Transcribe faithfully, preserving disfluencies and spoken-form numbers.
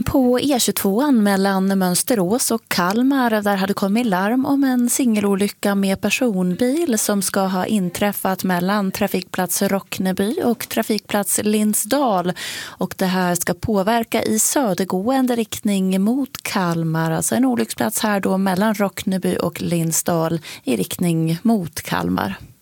På E tjugotvå mellan Mönsterås och Kalmar där hade kommit larm om en singelolycka med personbil som ska ha inträffat mellan trafikplats Rockneby och trafikplats Lindsdal. Och det här ska påverka i södergående riktning mot Kalmar. Alltså en olycksplats här då mellan Rockneby och Lindsdal i riktning mot Kalmar.